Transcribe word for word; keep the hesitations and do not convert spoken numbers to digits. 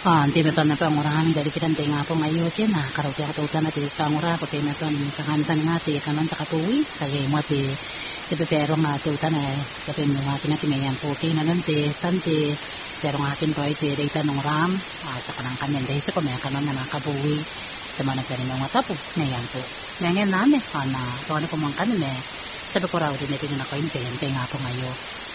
Ah, hindi meton na pangurahan dari pinantay nga po ngayon yan na karoti ako tutan at ilis pangura ko tayo meton kakantan nga ti kanon takatuwi kaya mo ti ti pero nga tutan eh tapi mo nga tinatimayan po ti nanon ti santi pero nga akin ko iti data nung ram ah, sa kanang kanyan dahil sa kumaya kanon na nakabuwi tama na pwede mga tapo ngayon po ngayon namin ah, na ito ano kumang kanon eh sabi ko raw din ito na ko yung nga po ngayon